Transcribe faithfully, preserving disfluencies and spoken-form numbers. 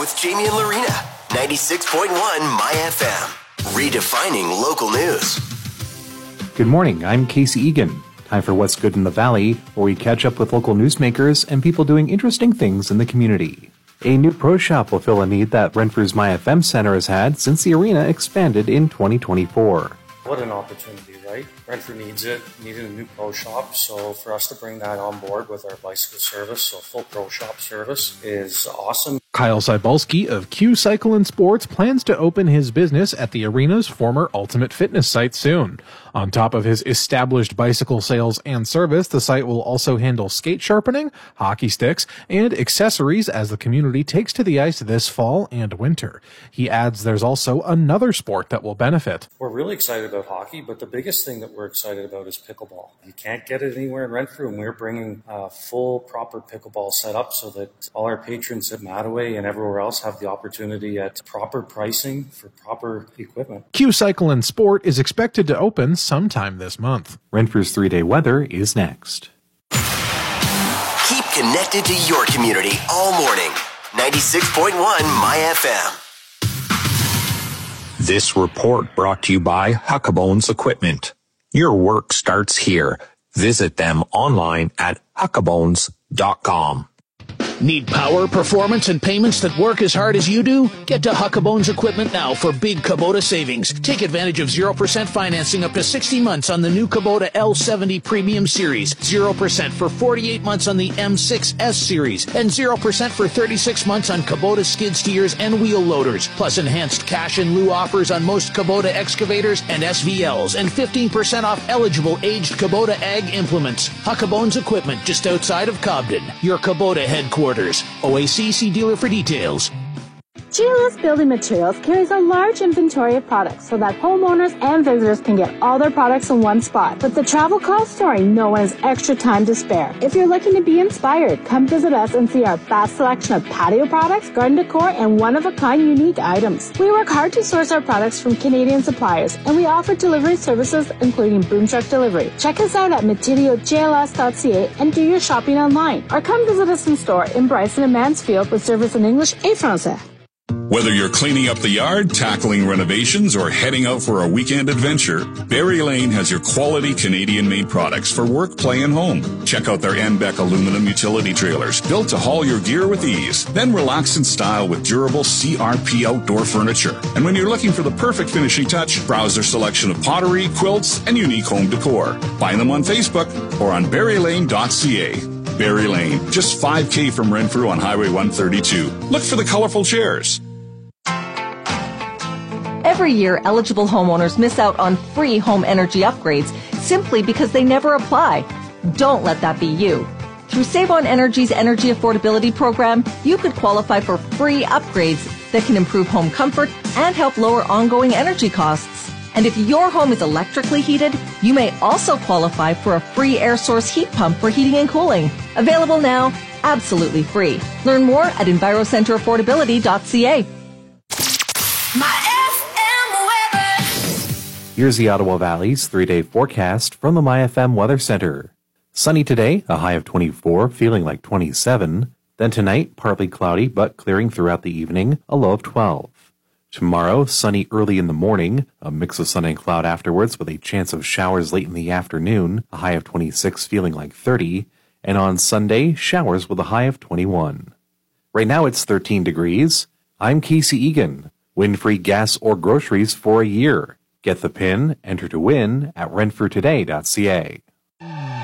with Jamie and Lorena. ninety-six point one My F M. Redefining local news. Good morning, I'm Casey Egan. Time for What's Good in the Valley, where we catch up with local newsmakers and people doing interesting things in the community. A new pro shop will fill a need that Renfrew's My F M Center has had since the arena expanded in twenty twenty-four. What an opportunity, right? Renfrew needs it, needed a new pro shop, so for us to bring that on board with our bicycle service, so full pro shop service, is awesome. Kyle Cybulski of Q Cycle and Sports plans to open his business at the arena's former Ultimate Fitness site soon. On top of his established bicycle sales and service, the site will also handle skate sharpening, hockey sticks, and accessories as the community takes to the ice this fall and winter. He adds there's also another sport that will benefit. We're really excited about hockey, but the biggest thing that we're excited about is pickleball. You can't get it anywhere in Renfrew, and we're bringing a full, proper pickleball setup so that all our patrons at Mattaway and everywhere else have the opportunity at proper pricing for proper equipment. Q Cycle and Sport is expected to open sometime this month. Renfrew's three-day weather is next. Keep connected to your community all morning. ninety-six point one My F M. This report brought to you by Huckabones Equipment. Your work starts here. Visit them online at huckabones dot com. Need power, performance, and payments that work as hard as you do? Get to Huckabones Equipment now for big Kubota savings. Take advantage of zero percent financing up to sixty months on the new Kubota L seventy Premium Series, zero percent for forty-eight months on the M six S Series, and zero percent for thirty-six months on Kubota skid steers and wheel loaders, plus enhanced cash in lieu offers on most Kubota excavators and S V Ls, and fifteen percent off eligible aged Kubota ag implements. Huckabones Equipment, just outside of Cobden, your Kubota headquarters. O A C C dealer for details. G L S Building Materials carries a large inventory of products so that homeowners and visitors can get all their products in one spot. With the travel call story, no one has extra time to spare. If you're looking to be inspired, come visit us and see our vast selection of patio products, garden decor, and one-of-a-kind unique items. We work hard to source our products from Canadian suppliers, and we offer delivery services including boom truck delivery. Check us out at material j l s dot c a and do your shopping online. Or come visit us in store in Bryson and Mansfield with service in English et Francais. Whether you're cleaning up the yard, tackling renovations, or heading out for a weekend adventure, Berry Lane has your quality Canadian-made products for work, play, and home. Check out their Enbeck aluminum utility trailers, built to haul your gear with ease. Then relax in style with durable C R P outdoor furniture. And when you're looking for the perfect finishing touch, browse their selection of pottery, quilts, and unique home decor. Find them on Facebook or on berry lane dot c a. Berry Lane, just five K from Renfrew on Highway one thirty-two. Look for the colorful chairs. Every year, eligible homeowners miss out on free home energy upgrades simply because they never apply. Don't let that be you. Through Save on Energy's Energy Affordability Program, you could qualify for free upgrades that can improve home comfort and help lower ongoing energy costs. And if your home is electrically heated, you may also qualify for a free air source heat pump for heating and cooling. Available now, absolutely free. Learn more at enviro center affordability dot c a. Here's the Ottawa Valley's three-day forecast from the My F M Weather Center. Sunny today, a high of twenty-four, feeling like twenty-seven. Then tonight, partly cloudy, but clearing throughout the evening, a low of twelve. Tomorrow, sunny early in the morning, a mix of sun and cloud afterwards with a chance of showers late in the afternoon, a high of twenty-six, feeling like thirty. And on Sunday, showers with a high of twenty-one. Right now it's thirteen degrees. I'm Casey Egan. Win free gas or groceries for a year. Get the pin, enter to win at renfrew today dot c a.